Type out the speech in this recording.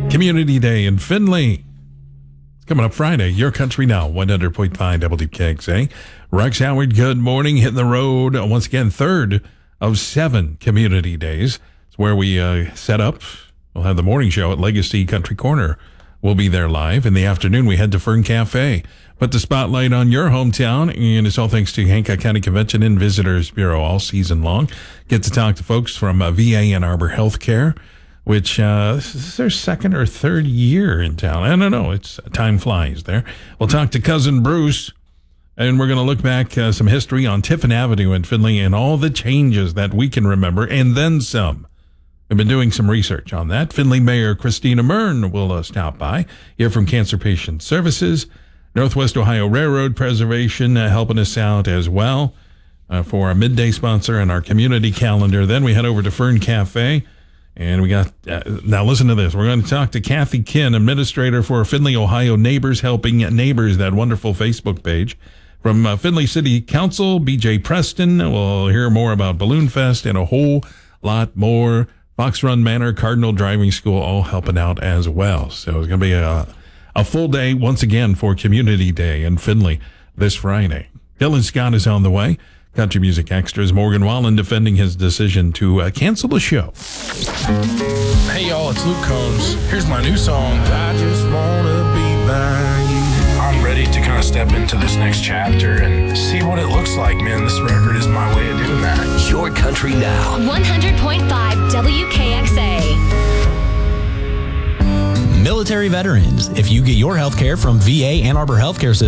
Community Day in Findlay. It's coming up Friday. Your Country Now, 100.5 WKXA. Rex Howard, good morning. Hitting the road once again, third of 7 community days. It's where we set up. We'll have the morning show at Legacy Country Corner. We'll be there live. In the afternoon, we head to Fern Cafe. Put the spotlight on your hometown, and it's all thanks to Hancock County Convention and Visitors Bureau all season long. Get to talk to folks from VA Ann Arbor Healthcare, which this is their second or third year in town. I don't know. It's time flies there. We'll talk to Cousin Bruce, and we're going to look back some history on Tiffin Avenue in Findlay and all the changes that we can remember, and then some. We've been doing some research on that. Findlay Mayor Christina Mern will stop by. Hear from Cancer Patient Services. Northwest Ohio Railroad Preservation helping us out as well for our midday sponsor and our community calendar. Then we head over to Fern Cafe. And we got, now listen to this. We're going to talk to Kathy Kinn, administrator for Findlay, Ohio Neighbors Helping Neighbors, that wonderful Facebook page. From Findlay City Council, BJ Preston. We'll hear more about Balloon Fest and a whole lot more. Fox Run Manor, Cardinal Driving School, all helping out as well. So it's going to be a full day once again for Community Day in Findlay this Friday. Dylan Scott is on the way. Country Music Extras, Morgan Wallen defending his decision to cancel the show. Hey y'all, it's Luke Combs. Here's my new song, I Just Wanna Be By You. I'm ready to kind of step into this next chapter and see what it looks like, man. This record is my way of doing that. Your Country Now. 100.5 WKXA. Military veterans, if you get your health care from VA Ann Arbor Healthcare System,